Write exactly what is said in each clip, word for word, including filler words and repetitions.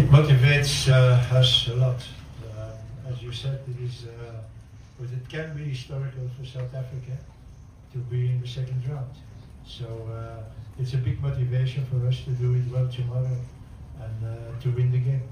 motivates uh, us a lot. Uh, as you said, it is, uh, but it can be historical for South Africa to be in the second round. So uh, it's a big motivation for us to do it well tomorrow and uh, to win the game.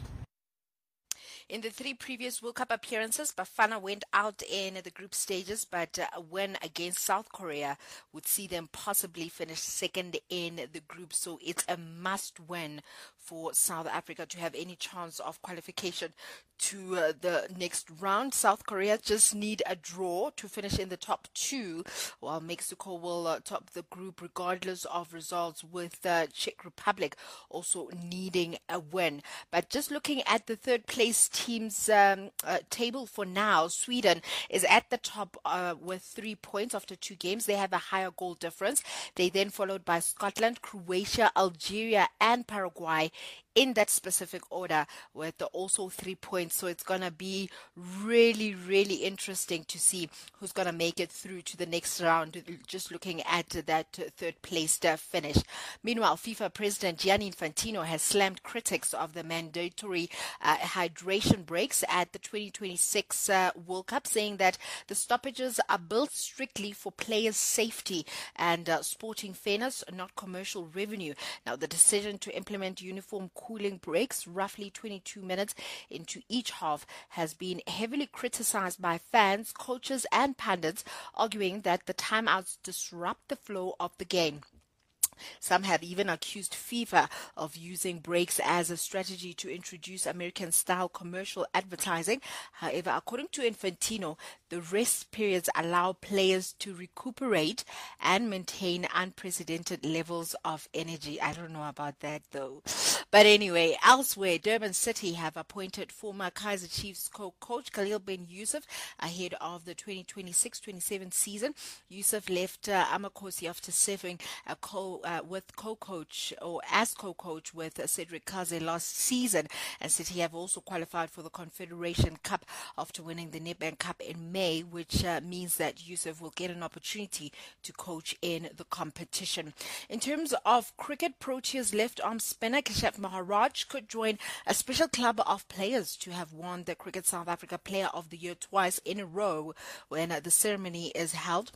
In the three previous World Cup appearances, Bafana went out in the group stages, but uh, a win against South Korea would see them possibly finish second in the group. So it's a must win for South Africa to have any chance of qualification to uh, the next round. South Korea just need a draw to finish in the top two, while Mexico will uh, top the group regardless of results, with the uh, Czech Republic also needing a win. But just looking at the third place team's um, uh, table for now, Sweden is at the top uh, with three points after two games. They have a higher goal difference. They then followed by Scotland, Croatia, Algeria, and Paraguay in that specific order, with also three points. So it's going to be really, really interesting to see who's going to make it through to the next round, just looking at that third place finish. Meanwhile, FIFA President Gianni Infantino has slammed critics of the mandatory uh, hydration breaks at the twenty twenty-six uh, World Cup, saying that the stoppages are built strictly for players' safety and uh, sporting fairness, not commercial revenue. Now, the decision to implement uniform cooling breaks, roughly twenty-two minutes into each half, has been heavily criticized by fans, coaches, and pundits, arguing that the timeouts disrupt the flow of the game. Some have even accused FIFA of using breaks as a strategy to introduce American-style commercial advertising. However, according to Infantino, the rest periods allow players to recuperate and maintain unprecedented levels of energy. I don't know about that, though. But anyway, elsewhere, Durban City have appointed former Kaizer Chiefs co-coach Khalil Ben Yusuf ahead of the twenty twenty-six twenty-seven season. Yusuf left uh, Amakosi after serving a co Uh, with co-coach or as co-coach with uh, Cedric Kaze last season, and City have also qualified for the Confederation Cup after winning the Nedbank Cup in May, which uh, means that Yusuf will get an opportunity to coach in the competition. In terms of cricket, Proteas left arm spinner Keshav Maharaj could join a special club of players to have won the Cricket South Africa Player of the Year twice in a row when uh, the ceremony is held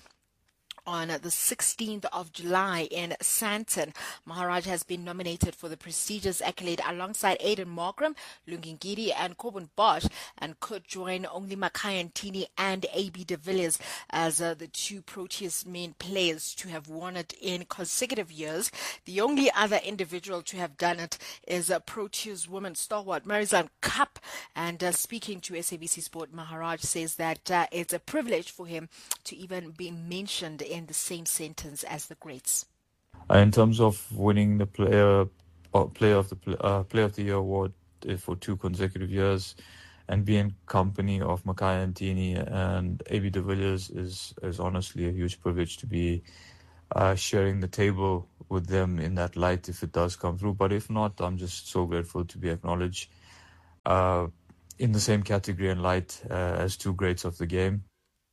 on the sixteenth of July in Sandton. Maharaj has been nominated for the prestigious accolade alongside Aiden Markram, Lungingiri, and Corbin Bosch, and could join only Makhaya Ntini and A B de Villiers as uh, the two Proteas main players to have won it in consecutive years. The only other individual to have done it is uh, Proteas woman stalwart Marizanne Kapp, and uh, speaking to S A B C Sport, Maharaj says that uh, it's a privilege for him to even be mentioned in the same sentence as the greats. Uh, in terms of winning the player uh, player of the uh, player of the year award uh, for two consecutive years, and be in company of Makhaya Ntini and A B de Villiers is is honestly a huge privilege to be uh, sharing the table with them in that light, if it does come through. But if not, I'm just so grateful to be acknowledged uh, in the same category and light uh, as two greats of the game.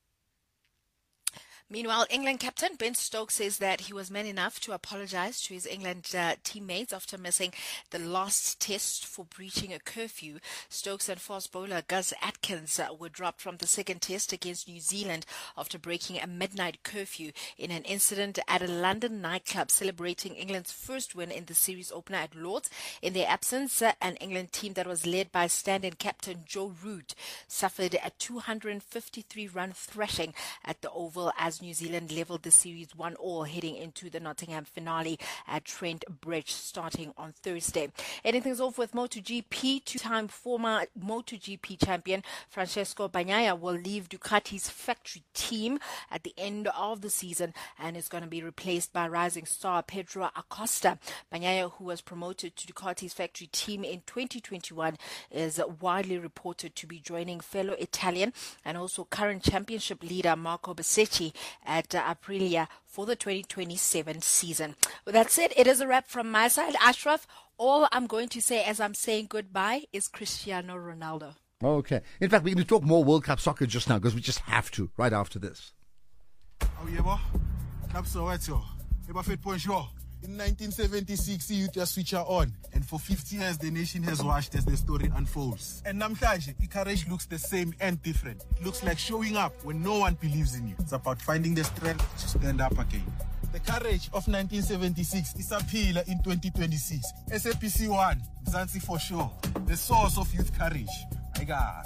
Meanwhile, England captain Ben Stokes says that he was man enough to apologise to his England uh, teammates after missing the last test for breaching a curfew. Stokes and fast bowler Gus Atkins uh, were dropped from the second test against New Zealand after breaking a midnight curfew in an incident at a London nightclub celebrating England's first win in the series opener at Lord's. In their absence, uh, an England team that was led by stand-in captain Joe Root suffered a two hundred fifty-three run thrashing at the Oval as New Zealand levelled the series one all heading into the Nottingham finale at Trent Bridge starting on Thursday. Ending things off with MotoGP, two-time former MotoGP champion Francesco Bagnaia will leave Ducati's factory team at the end of the season and is going to be replaced by rising star Pedro Acosta. Bagnaia, who was promoted to Ducati's factory team in twenty twenty-one, is widely reported to be joining fellow Italian and also current championship leader Marco Bezzecchi at uh, Aprilia for the twenty twenty-seven season. With that said, it is a wrap from my side. Ashraf, all I'm going to say as I'm saying goodbye is Cristiano Ronaldo. Okay. In fact, we're going to talk more World Cup soccer just now because we just have to right after this. Oh, yeah, boy. Cap so right, yo. You fit point sure. In nineteen seventy-six, youth just switch on. And for fifty years, the nation has watched as the story unfolds. And namhlanje, courage looks the same and different. It looks like showing up when no one believes in you. It's about finding the strength to stand up again. The courage of nineteen seventy-six is a pillar in twenty twenty-six. S A P C one, Mzansi for sure. The source of youth courage. My God.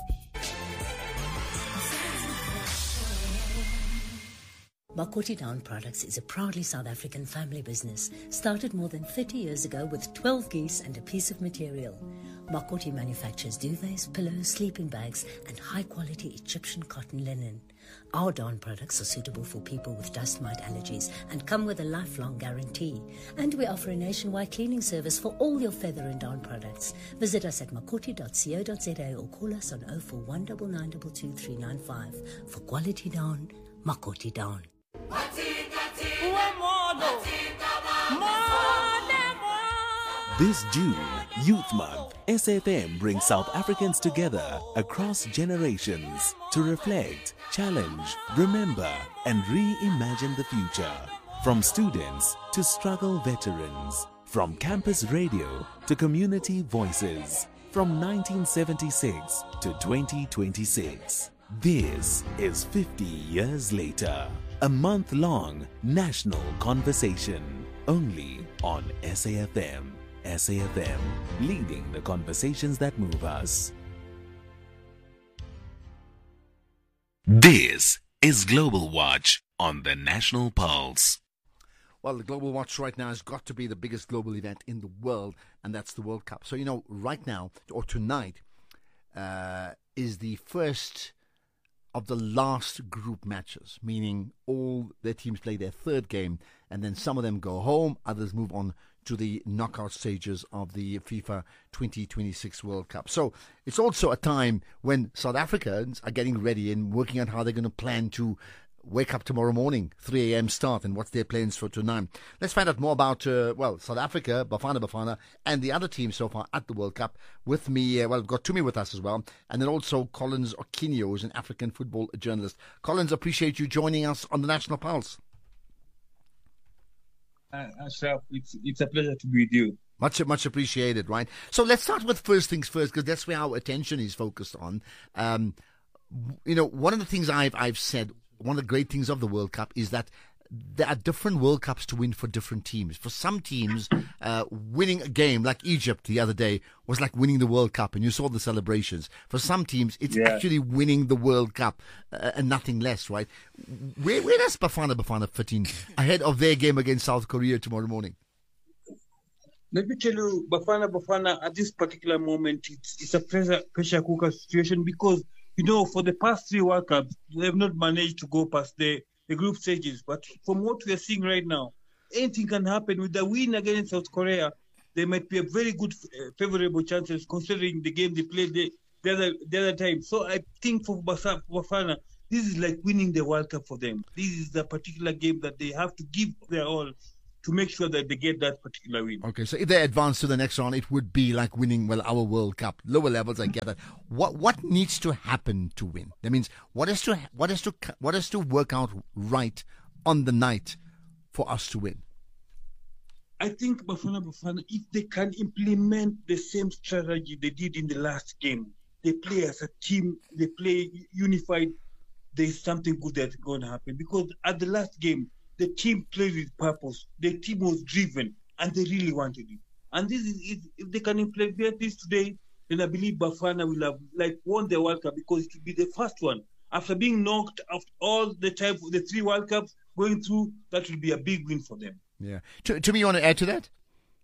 Makoti Down Products is a proudly South African family business, started more than thirty years ago with twelve geese and a piece of material. Makoti manufactures duvets, pillows, sleeping bags, and high-quality Egyptian cotton linen. Our Down products are suitable for people with dust mite allergies and come with a lifelong guarantee. And we offer a nationwide cleaning service for all your feather and down products. Visit us at makoti dot co dot za or call us on oh four one nine nine two two three nine five. For quality down, Makoti Down. This June, Youth Month, S A F M brings South Africans together across generations to reflect, challenge, remember, and reimagine the future. From students to struggle veterans, from campus radio to community voices, from nineteen seventy-six to twenty twenty-six. This is fifty years later. A month-long national conversation, only on S A F M. S A F M, leading the conversations that move us. This is Global Watch on the National Pulse. Well, the Global Watch right now has got to be the biggest global event in the world, and that's the World Cup. So, you know, right now, or tonight, uh, is the first of the last group matches, meaning all their teams play their third game, and then some of them go home, others move on to the knockout stages of the FIFA twenty twenty-six World Cup. So it's also a time when South Africans are getting ready and working out how they're going to plan to wake up tomorrow morning, three a.m. start, and what's their plans for tonight. Let's find out more about, uh, well, South Africa, Bafana Bafana, and the other teams so far at the World Cup. With me, uh, well, we've got Tumi with us as well, and then also Collins Okinyo, who's an African football journalist. Collins, appreciate you joining us on the National Pulse. Uh, Ashraf, it's, it's a pleasure to be with you. Much, much appreciated, right? So let's start with first things first, because that's where our attention is focused on. Um, you know, one of the things I've I've said, one of the great things of the World Cup is that there are different World Cups to win for different teams. For some teams, uh, winning a game like Egypt the other day was like winning the World Cup, and you saw the celebrations. For some teams, it's yeah. actually winning the World Cup uh, and nothing less, right? Where, where does Bafana Bafana fit in ahead of their game against South Korea tomorrow morning? Let me tell you, Bafana Bafana, at this particular moment, it's, it's a pressure, pressure cooker situation because, you know, for the past three World Cups, they have not managed to go past the the group stages. But from what we are seeing right now, anything can happen. With the win against South Korea, there might be a very good, uh, favorable chances considering the game they played the, the, other, the other time. So I think for Bafana, this is like winning the World Cup for them. This is the particular game that they have to give their all to make sure that they get that particular win. Okay, so if they advance to the next round, it would be like winning, well, our World Cup. Lower levels, I get that. What what needs to happen to win? That means what has to what has to what has to work out right on the night for us to win? I think Bafana Bafana, if they can implement the same strategy they did in the last game, they play as a team, they play unified, there's something good that's going to happen. Because at the last game, the team played with purpose. The team was driven, and they really wanted it. And this is, if they can implement this today, then I believe Bafana will have like won the World Cup because it will be the first one after being knocked out all the time, the three World Cups going through. That will be a big win for them. Yeah. To, to me, you want to add to that?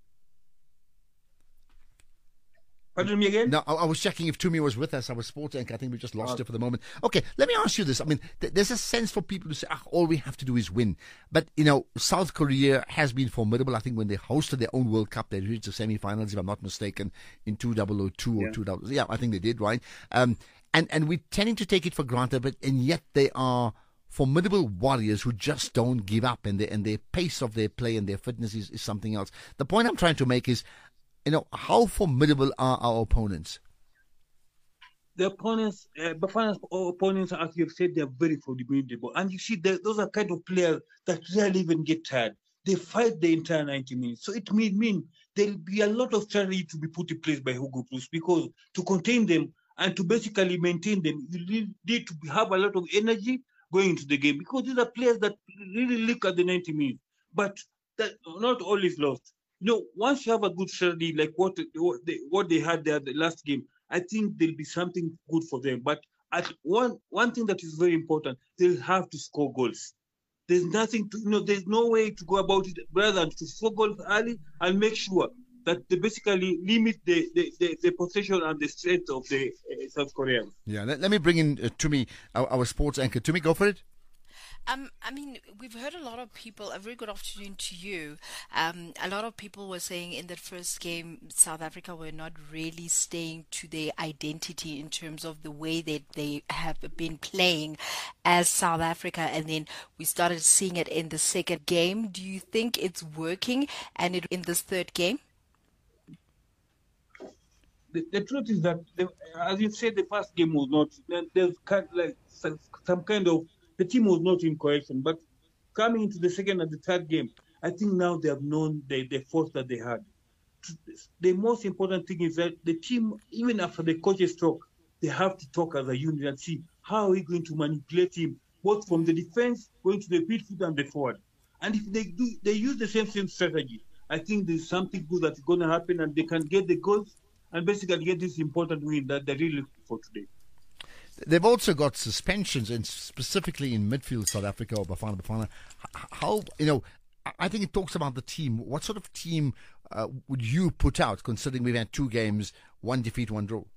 Pardon me again? No, I, I was checking if Tumi was with us. I was sports anchor. I think we just lost oh. her for the moment. Okay, let me ask you this. I mean, th- there's a sense for people to say, ah, all we have to do is win. But, you know, South Korea has been formidable. I think when they hosted their own World Cup, they reached the semi-finals, if I'm not mistaken, in two thousand two yeah. or two thousand. Yeah, I think they did, right? Um, and, and we're tending to take it for granted, but and yet they are formidable warriors who just don't give up, and, they, and their pace of their play and their fitness is, is something else. The point I'm trying to make is, you know, how formidable are our opponents? The opponents, uh, Bafana's opponents, as you have said, they are very formidable. And you see, those are kind of players that rarely even get tired. they fight the entire ninety minutes. So it may mean there'll be a lot of strategy to be put in place by Hugo Broos, because to contain them and to basically maintain them, you need to have a lot of energy going into the game, because these are players that really look at the ninety minutes. But that not all is lost. You know, once you have a good strategy like what what they, what they had there the last game, I think there'll be something good for them. But at one one thing that is very important, they'll have to score goals. There's nothing to, you know, there's no way to go about it rather than to score goals early and make sure that they basically limit the, the, the, the possession and the strength of the uh, South Koreans. Yeah, let, let me bring in uh, Tumi, our, our sports anchor. Tumi, go for it. Um, I mean, we've heard a lot of people, a very good afternoon to you. Um, a lot of people were saying in that first game, South Africa were not really staying to their identity in terms of the way that they have been playing as South Africa. And then we started seeing it in the second game. Do you think it's working and it in this third game? The, the truth is that, the, as you said, the first game was not, there's kind of like some, some kind of, the team was not in cohesion. But coming into the second and the third game, I think now they have known the, the force that they had. The most important thing is that the team, even after the coaches talk, they have to talk as a unit and see how are we going to manipulate him, both from the defense, going to the midfield and the forward. And if they do, they use the same same strategy, I think there's something good that's going to happen, and they can get the goals and basically get this important win that they're really looking for today. They've also got suspensions, and specifically in midfield, South Africa or Bafana Bafana. How, you know, I think it talks about the team. What sort of team uh, would you put out, considering we've had two games, one defeat, one draw?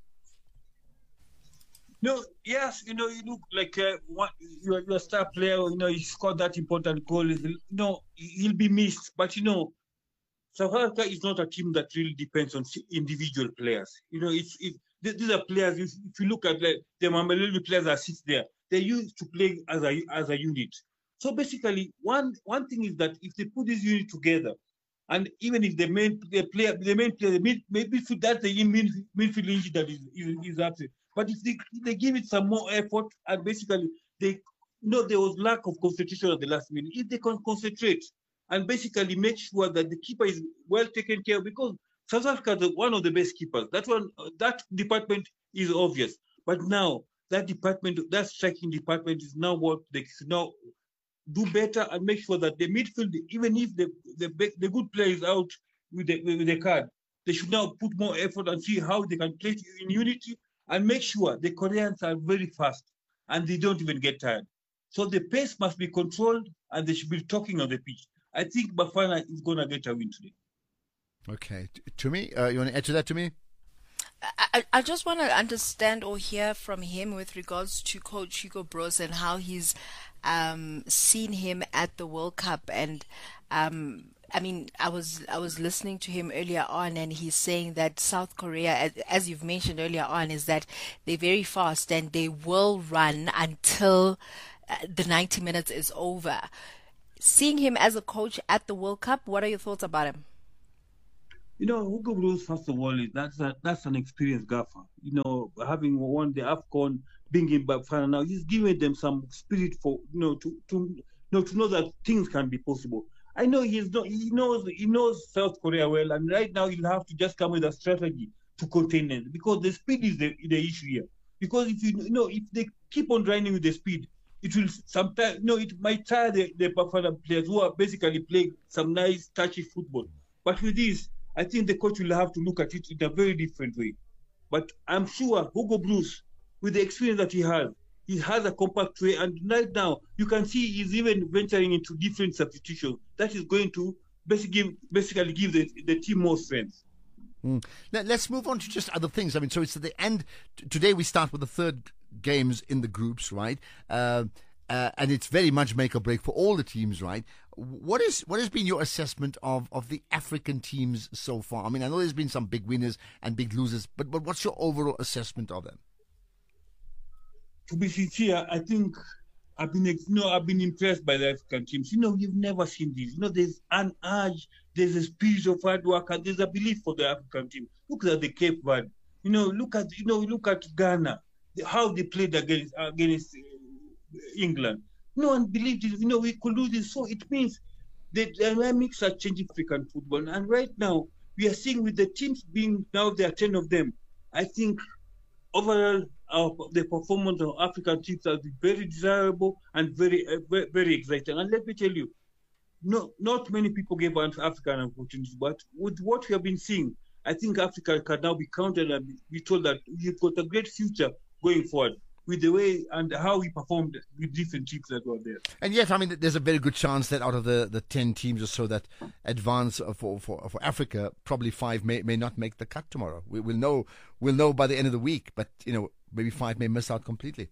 No, yes, you know, you look like uh, one, you're, you're a star player, you know, you scored that important goal. You know, he'll be missed. But, you know, South Africa is not a team that really depends on individual players. You know, it's it, these are players, if you look at like, the Mamelodi players that sit there, they used to play as a as a unit. So basically, one one thing is that if they put this unit together, and even if the main the player, the main player, the mid, maybe that's the mid, midfield engine that is, is, is absent. But if they, if they give it some more effort, and basically they, you know, there was lack of concentration at the last minute. If they can concentrate and basically make sure that the keeper is well taken care of, because South Africa is one of the best keepers. That one, that department is obvious. But now that department, that striking department is now what they should now do better and make sure that the midfield, even if the the, the good player is out with the with the card, they should now put more effort and see how they can play in unity and make sure the Koreans are very fast and they don't even get tired. So the pace must be controlled and they should be talking on the pitch. I think Bafana is going to get a win today. Okay. To me, uh, you want to add to that to me? I, I just want to understand or hear from him with regards to Coach Hugo Broos and how he's um, seen him at the World Cup. And um, I mean, I was I was listening to him earlier on, and he's saying that South Korea, as, as you've mentioned earlier on, is that they're very fast and they will run until uh, the ninety minutes is over. Seeing him as a coach at the World Cup, what are your thoughts about him? You know, Hugo Broos, first of all, is that's a, that's an experienced gaffer. You know, having won the AFCON, being in Bafana now, he's giving them some spirit for you know to to you know to know that things can be possible. I know he's not. He knows he knows South Korea well, and right now he'll have to just come with a strategy to contain them, because the speed is the the issue here. Because if you, you know if they keep on running with the speed, it will sometimes you know it might tire the, the Bafana players who are basically playing some nice touchy football. But with this, I think the coach will have to look at it in a very different way. But I'm sure Hugo Broos, with the experience that he has, he has a compact way, and right now you can see he's even venturing into different substitutions. That is going to basically give, basically give the, the team more strength. Mm. Let, let's move on to just other things. I mean, so it's at the end. T- today we start with the third games in the groups, right? Uh, uh, and it's very much make or break for all the teams, right? What is what has been your assessment of, of the African teams so far? I mean, I know there's been some big winners and big losers, but but what's your overall assessment of them? To be sincere, I think I've been, you know, I've been impressed by the African teams. You know, you've never seen this. You know, there's an urge, there's a spirit of hard work, and there's a belief for the African team. Look at the Cape Verde. You know, look at you know, look at Ghana, how they played against against England. No one believed it. You know, we could do this. So it means the dynamics are changing African football. And right now, we are seeing with the teams being, now there are ten of them, I think overall uh, the performance of African teams has been very desirable and very, uh, very, very exciting. And let me tell you, no, not many people gave Africa an opportunity, but with what we have been seeing, I think Africa can now be counted and be told that we've got a great future going forward with the way and how we performed with different teams that were there. And yes, I mean, there's a very good chance that out of the, the ten teams or so that advance for, for for Africa, probably five may, may not make the cut tomorrow. We will know we'll know by the end of the week, but you know maybe five may miss out completely.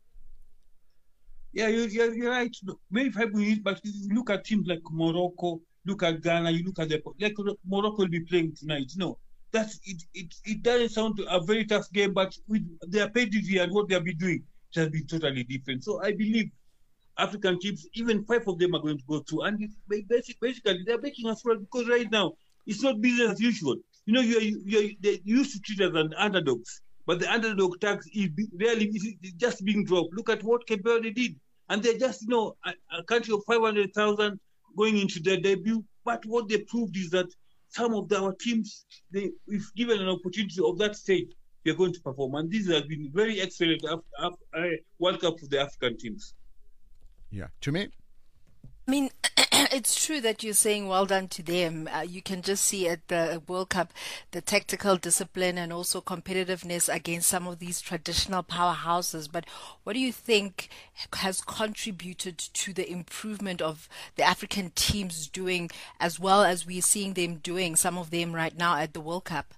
Yeah, you're, you're, you're right. Maybe five will miss, but you look at teams like Morocco, look at Ghana, you look at the like Morocco will be playing tonight. You know, that's it. It it doesn't sound a very tough game, but with their pedigree and what they'll be doing, it has been totally different. So I believe African teams, even five of them are going to go through, and basically, basically they're making us well because right now it's not business as usual. You know, you're you're they used to treat us as underdogs, but the underdog tax is really is just being dropped. Look at what Cape Verde did, and they're just you know a, a country of five hundred thousand going into their debut. But what they proved is that some of our teams, they, if given an opportunity of that stage, we are going to perform. And this has been very excellent af- af- uh, World Cup for the African teams. Yeah. To me? I mean, it's true that you're saying well done to them. Uh, you can just see at the World Cup the tactical discipline and also competitiveness against some of these traditional powerhouses. But what do you think has contributed to the improvement of the African teams doing as well as we're seeing them doing, some of them right now at the World Cup?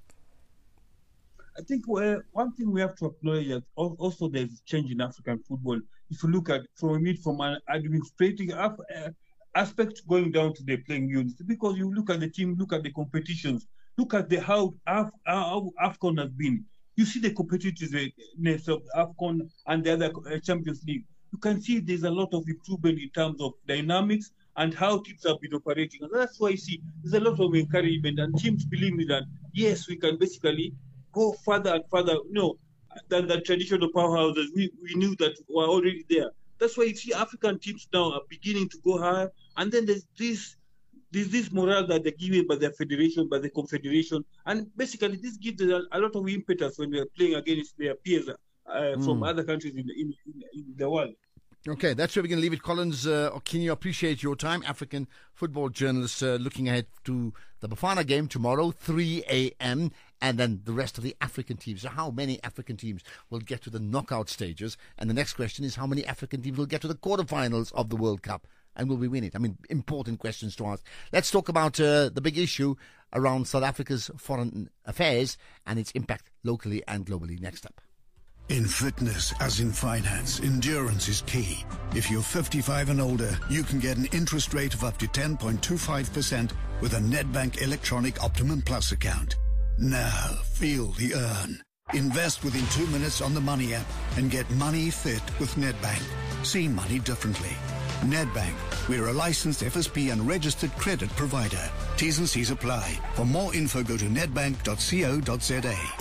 I think uh, one thing we have to acknowledge is also there's a change in African football. If you look at from it from an administrative uh, aspect going down to the playing units, because you look at the team, look at the competitions, look at the how, Af- how AFCON has been. You see the competitiveness of AFCON and the other uh, Champions League. You can see there's a lot of improvement in terms of dynamics and how teams have been operating. And that's why you see there's a lot of encouragement and teams believe me that, yes, we can basically go further and further, you know, than the traditional powerhouses we, we knew that were already there. That's why you see African teams now are beginning to go higher. And then there's this there's this morale that they're given by their federation, by the confederation. And basically this gives them a, a lot of impetus when they're playing against their peers uh, mm. from other countries in the, in, in, in the world. Okay, that's where we're going to leave it. Collins uh, Okinyo, appreciate your time. African football journalist uh, looking ahead to the Bafana game tomorrow, three a.m., and then the rest of the African teams. So how many African teams will get to the knockout stages? And the next question is how many African teams will get to the quarterfinals of the World Cup? And will we win it? I mean, important questions to ask. Let's talk about uh, the big issue around South Africa's foreign affairs and its impact locally and globally. Next up. In fitness, as in finance, endurance is key. If you're fifty-five and older, you can get an interest rate of up to ten point two five percent with a Nedbank Electronic Optimum Plus account. Now, feel the earn. Invest within two minutes on the Money app and get money fit with Nedbank. See money differently. Nedbank, we're a licensed F S P and registered credit provider. T's and C's apply. For more info, go to nedbank dot co dot za.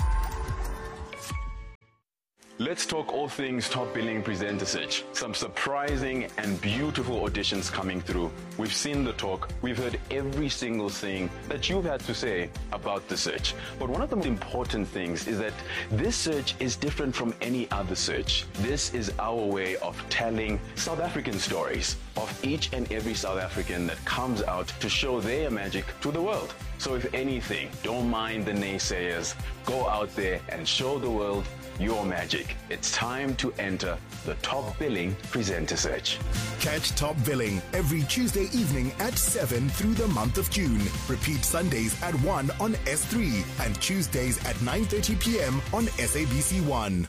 Let's talk all things Top Billing Presenter Search. Some surprising and beautiful auditions coming through. We've seen the talk. We've heard every single thing that you've had to say about the search. But one of the most important things is that this search is different from any other search. This is our way of telling South African stories of each and every South African that comes out to show their magic to the world. So if anything, don't mind the naysayers. Go out there and show the world your magic. It's time to enter the Top Billing Presenter Search. Catch Top Billing every Tuesday evening at seven through the month of June. Repeat Sundays at one on S three and Tuesdays at nine thirty p.m. on S A B C one.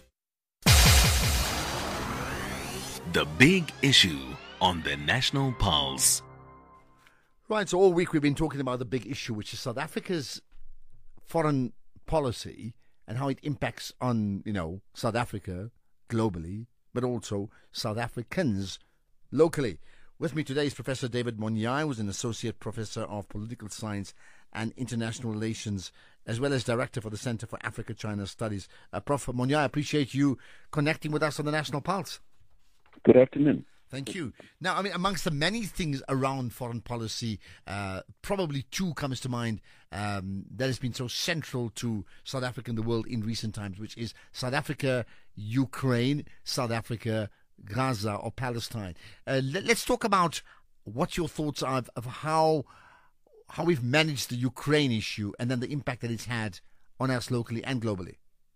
The Big Issue on the National Pulse. Right, so all week we've been talking about the big issue, which is South Africa's foreign policy and how it impacts on, you know, South Africa globally, but also South Africans locally. With me today is Professor David Monyai, who's an Associate Professor of Political Science and International Relations, as well as Director for the Center for Africa-China Studies. Uh, Professor Monyai, I appreciate you connecting with us on the National Pulse. Good afternoon. Thank you. Now, I mean, amongst the many things around foreign policy, uh, probably two comes to mind um, that has been so central to South Africa and the world in recent times, which is South Africa, Ukraine, South Africa, Gaza or Palestine. Uh, let, let's talk about what your thoughts are of, of how how we've managed the Ukraine issue and then the impact that it's had on us locally and globally.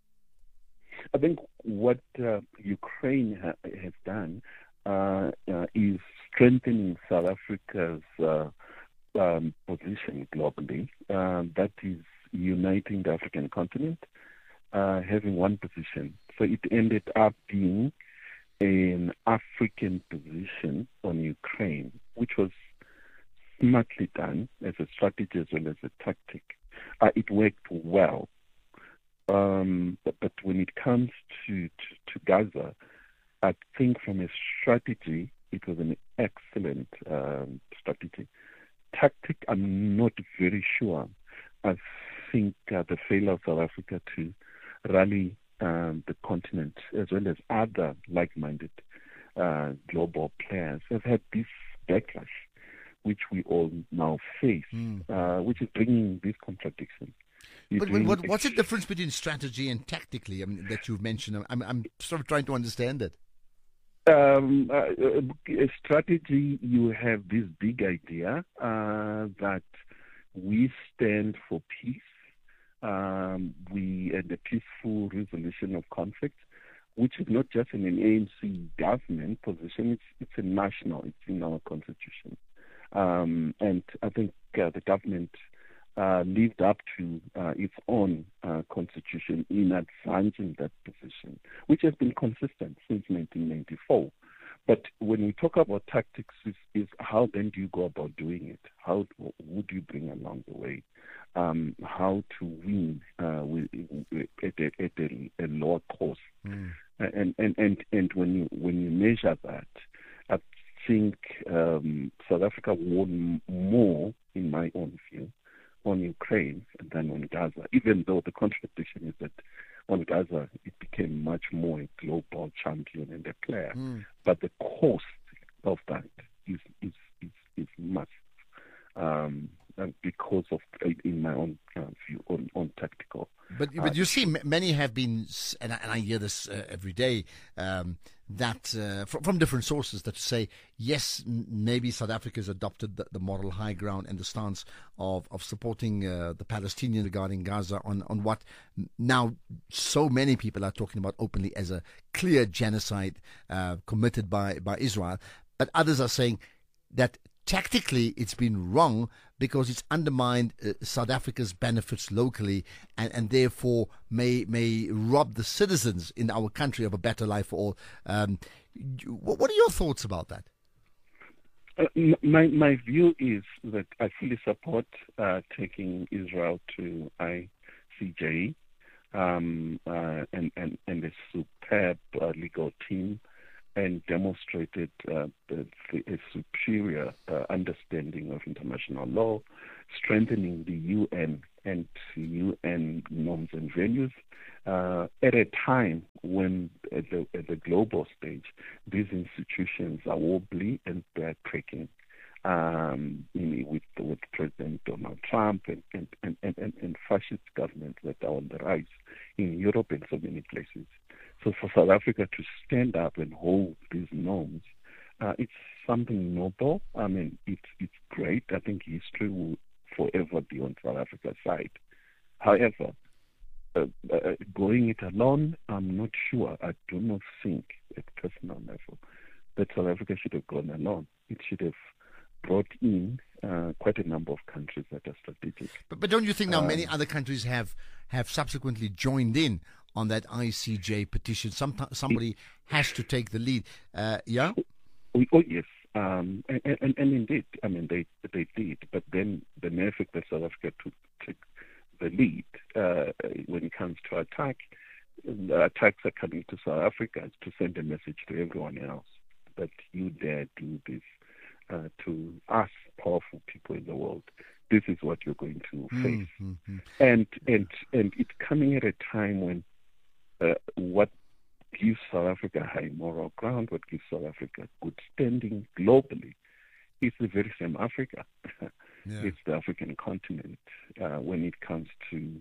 I think what uh, Ukraine ha- has done uh, uh, is strengthening South Africa's uh, um, position globally. Uh, that is uniting the African continent, uh, having one position. So it ended up being an African position on Ukraine, which was smartly done as a strategy as well as a tactic. Uh, it worked well. Um, but, but when it comes to, to, to Gaza, I think from a strategy, it was an excellent um, strategy. Tactic, I'm not very sure. I think uh, the failure of South Africa to rally um, the continent, as well as other like-minded uh, global players, has had this backlash, which we all now face, mm. uh, which is bringing these contradictions. But what, what's the difference between strategy and tactically? I mean, that you've mentioned. I'm, I'm sort of trying to understand it. Um, uh, a strategy, you have this big idea uh, that we stand for peace, um, we and the peaceful resolution of conflict, which is not just in an A N C government position. It's it's a national. It's in our constitution, um, and I think uh, the government Uh, lived up to uh, its own uh, constitution in advancing that position, which has been consistent since nineteen ninety-four. But when we talk about tactics, is, is how then do you go about doing it? How who do you bring along the way? Um, how to win uh, with, at, a, at a, a lower cost? Mm. And, and and and when you when you measure that, I think um, South Africa won more, in my own view, on Ukraine than on Gaza, even though the contradiction is that on Gaza it became much more a global champion and a player. Mm. But the cost of that is is is, is massive um, because of, in my own uh, view, on, on tactical. But but uh, you see, many have been, and I, and I hear this uh, every day, um, that uh, from, from different sources that say, yes, maybe South Africa has adopted the, the moral high ground and the stance of, of supporting uh, the Palestinians regarding Gaza on, on what now so many people are talking about openly as a clear genocide uh, committed by, by Israel. But others are saying that tactically it's been wrong because it's undermined uh, South Africa's benefits locally and, and therefore may may rob the citizens in our country of a better life for all. Um, what are your thoughts about that? Uh, my my view is that I fully support uh, taking Israel to I C J um, uh, and, and, and a superb uh, legal team, and demonstrated uh, the, the, a superior uh, understanding of international law, strengthening the U N and U N norms and values uh, at a time when, at the, at the global stage, these institutions are wobbly and backtracking. Um, in, with with President Donald Trump and and, and, and, and fascist governments that are on the rise in Europe and so many places. So for South Africa to stand up and hold these norms, uh, it's something noble. I mean, it's it's great. I think history will forever be on South Africa's side. However, uh, uh, going it alone, I'm not sure. I do not think, at personal level, that South Africa should have gone alone. It should have brought in uh, quite a number of countries that are strategic. But, but don't you think now um, many other countries have, have subsequently joined in on that I C J petition? Some, somebody has to take the lead. Uh, yeah? Oh, oh yes. Um, and, and, and indeed, I mean, they they did. But then the mere fact that South Africa took, took the lead uh, when it comes to attack, the attacks are coming to South Africa to send a message to everyone else that you dare do this uh, to us, powerful people in the world. This is what you're going to face. Mm-hmm. And, and, and it's coming at a time when Uh, what gives South Africa high moral ground, what gives South Africa good standing globally, is the very same Africa. Yeah. It's the African continent. Uh, when it comes to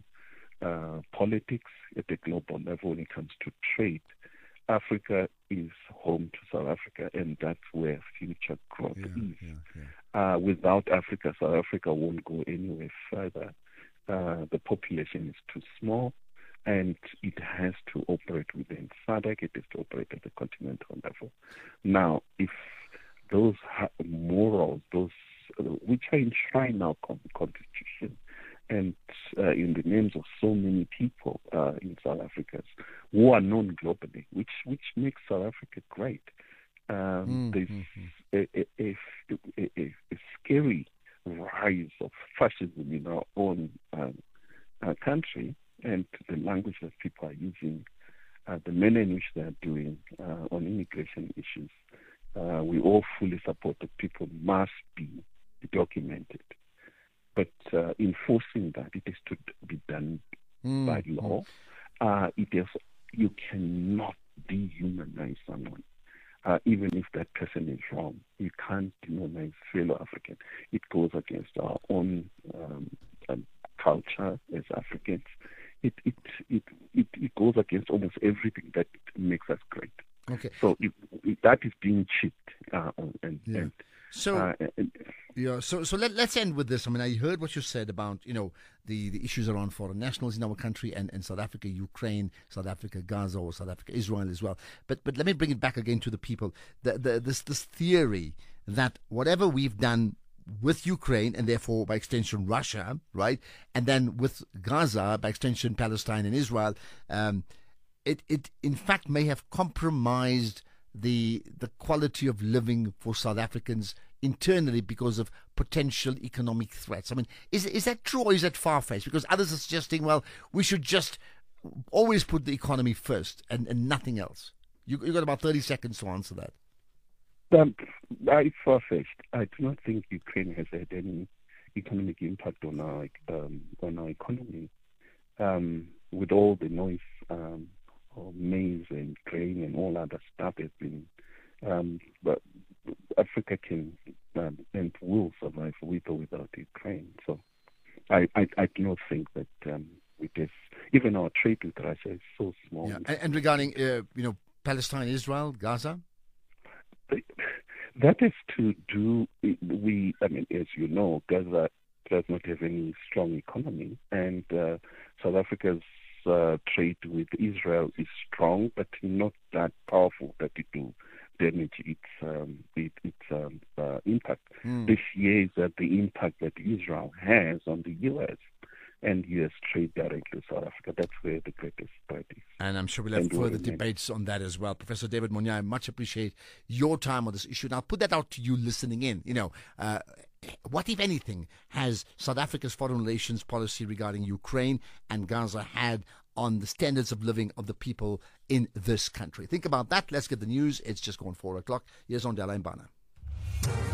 uh, politics at the global level, when it comes to trade, Africa is home to South Africa, and that's where future growth yeah, is. Yeah, yeah. Uh, without Africa, South Africa won't go anywhere further. Uh, the population is too small, and it has to operate within SADC. It has to operate at the continental level. Now, if those morals, those uh, which are enshrined in our constitution, and uh, in the names of so many people uh, in South Africa who are known globally, which which makes South Africa great. Um, mm, there's mm-hmm. a, a, a, a, a scary rise of fascism in our own um, uh, country, and the language that people are using, uh, the manner in which they are doing uh, on immigration issues. Uh, we all fully support that people must be documented. But uh, enforcing that, it is to be done mm. by law. Uh, it is, you cannot dehumanize someone, uh, even if that person is wrong. You can't dehumanize fellow African. It goes against our own um, um, culture as Africans. It it, it it it goes against almost everything that makes us great. Okay. So if, if that is being chipped, uh, and, yeah. and so uh, and, yeah. So so let let's end with this. I mean, I heard what you said about you know the, the issues around foreign nationals in our country and, and South Africa, Ukraine, South Africa, Gaza, or South Africa, Israel as well. But but let me bring it back again to the people. The, the this this theory that whatever we've done with Ukraine and therefore by extension Russia, right, and then with Gaza by extension Palestine and Israel, um, it it in fact may have compromised the the quality of living for South Africans internally because of potential economic threats. I mean, is is that true or is that far-fetched? Because others are suggesting, well, we should just always put the economy first and, and nothing else. You you got about thirty seconds to answer that. Um, I far-fetched. I do not think Ukraine has had any economic impact on our um, on our economy. Um, with all the noise, um, of maize and grain and all other stuff has been, um, but Africa can um, and will survive with or without Ukraine. So I, I, I do not think that um, with this, even our trade with Russia is so small. Yeah. And, and regarding uh, you know Palestine, Israel, Gaza. That is to do, we, I mean, as you know, Gaza does not have any strong economy, and uh, South Africa's uh, trade with Israel is strong, but not that powerful that it will damage its um, it, its um, uh, impact. Mm. This year is that the impact that Israel has on the U S and U S trade directly with South Africa. That's where the greatest threat is. And I'm sure we'll have and further debates on that as well. Professor David Monyae, I much appreciate your time on this issue. And I'll put that out to you listening in. You know, uh, what, if anything, has South Africa's foreign relations policy regarding Ukraine and Gaza had on the standards of living of the people in this country? Think about that. Let's get the news. It's just gone four o'clock. Here's on Della Mbana.